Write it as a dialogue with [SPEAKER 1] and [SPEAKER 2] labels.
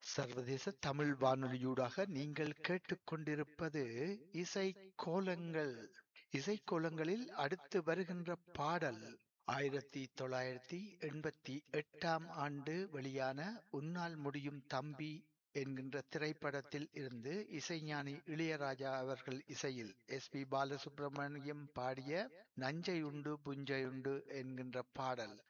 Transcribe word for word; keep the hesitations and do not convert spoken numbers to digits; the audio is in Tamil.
[SPEAKER 1] சர்வதேச தமிழ் வானொலியூடாக நீங்கள் கேட்டுக்கொண்டிருப்பது இசை கோலங்கள். இசை கோலங்களில் அடுத்து வருகின்ற பாடல் ஆயிரத்தி தொள்ளாயிரத்தி எண்பத்தி எட்டாம் ஆண்டு வெளியான உன்னால் முடியும் தம்பி என்கின்ற திரைப்படத்தில் இருந்து இசைஞானி இளையராஜா அவர்கள் இசையில் எஸ் பி பாலசுப்ரமணியம் பாடிய நஞ்சை உண்டு புஞ்சை உண்டு என்கின்ற பாடல்